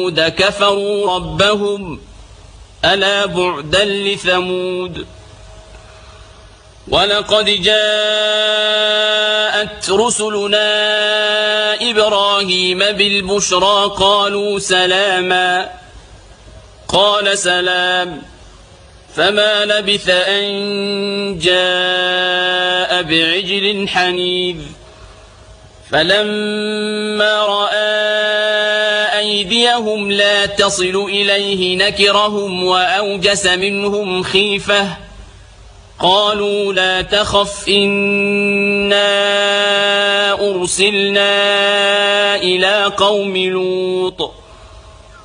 كفروا ربهم ألا بعدا لثمود. ولقد جاءت رسلنا إبراهيم بالبشرى قالوا سلاما قال سلام فما لبث أن جاء بعجل حنيذ. فلما رأى أيديهم لا تصل إليه نكرهم وأوجس منهم خيفة قالوا لا تخف إنا أرسلنا إلى قوم لوط